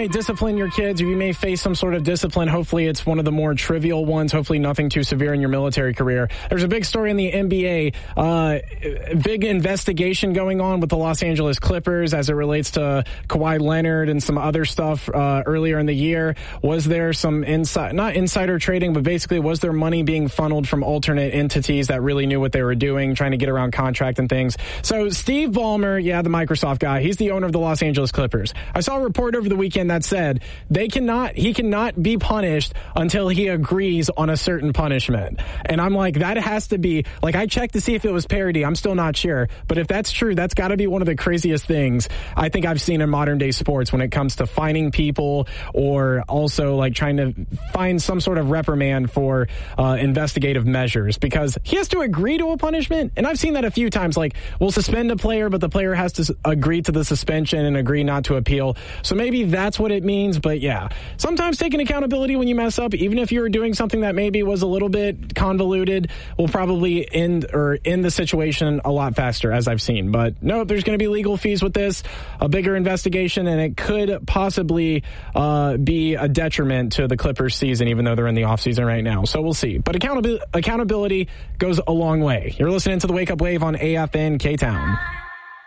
may discipline your kids or you may face some sort of discipline. Hopefully it's one of the more trivial ones. Hopefully nothing too severe in your military career. There's a big story in the NBA, big investigation going on with the Los Angeles Clippers as it relates to Kawhi Leonard and some other stuff earlier in the year. Was there some not insider trading, but basically was there money being funneled from alternate entities that really knew what they were doing, trying to get around contract and things? So Steve Ballmer, the Microsoft guy, he's the owner of the Los Angeles Clippers. I saw a report over the weekend that said he cannot be punished until he agrees on a certain punishment. And I'm like, that has to be, like, I checked to see if it was parody. I'm still not sure. But if that's true, that's got to be one of the craziest things I think I've seen in modern day sports when it comes to fining people or also like trying to find some sort of reprimand for investigative measures, because he has to agree to a punishment. And I've seen that a few times. Like, we'll suspend a player, but the player has to agree to the suspension and agree not to appeal. So maybe that's what it means. But sometimes taking accountability when you mess up, even if you're doing something that maybe was a little bit convoluted, will probably end the situation a lot faster, as I've seen. But no, there's going to be legal fees with this, a bigger investigation, and it could possibly be a detriment to the Clippers season, even though they're in the offseason right now. So we'll see. But accountability goes a long way. You're listening to the Wake Up Wave on AFN K-Town.